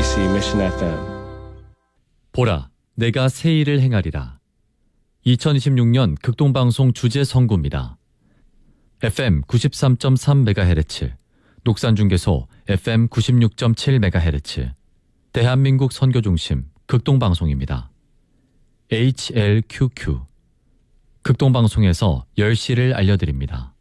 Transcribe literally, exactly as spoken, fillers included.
케이비씨 Mission 에프엠. 보라, 내가 새 일을 행하리라. 이천이십육 년 극동방송 주제 선구입니다. 에프엠 구십삼 점 삼 메가헤르츠, 녹산중계소 에프엠 구십육 점 칠 메가헤르츠, 대한민국 선교중심 극동방송입니다. 에이치엘큐큐, 극동방송에서 열 시를 알려드립니다.